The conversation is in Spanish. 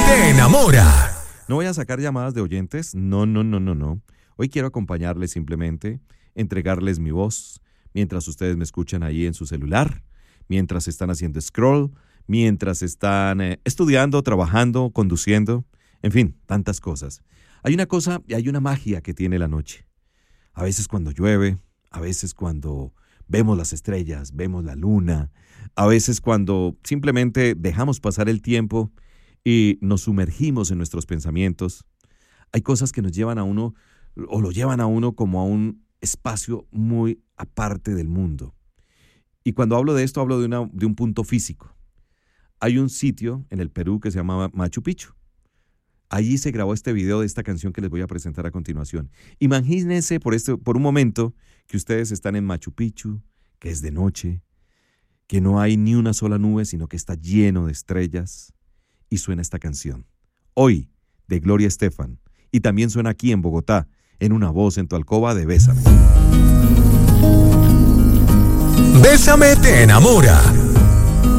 te enamora. No voy a sacar llamadas de oyentes, no. Hoy quiero acompañarles simplemente, entregarles mi voz, mientras ustedes me escuchan ahí en su celular, mientras están haciendo scroll, mientras están estudiando, trabajando, conduciendo, en fin, tantas cosas. Hay una cosa y hay una magia que tiene la noche. A veces cuando llueve, a veces cuando vemos las estrellas, vemos la luna, a veces cuando simplemente dejamos pasar el tiempo y nos sumergimos en nuestros pensamientos. Hay cosas que nos llevan a uno o lo llevan a uno como a un espacio muy aparte del mundo. Y cuando hablo de esto, hablo de un punto físico. Hay un sitio en el Perú que se llama Machu Picchu. Allí se grabó este video de esta canción que les voy a presentar a continuación. Imagínense por un momento que ustedes están en Machu Picchu, que es de noche, que no hay ni una sola nube, sino que está lleno de estrellas, y suena esta canción. Hoy, de Gloria Estefan, y también suena aquí en Bogotá, en Una Voz en tu Alcoba de Bésame. Bésame te enamora.